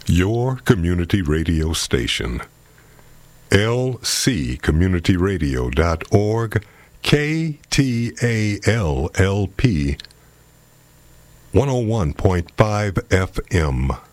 Your community radio station. lccommunityradio.org, KTALLP 101.5 FM.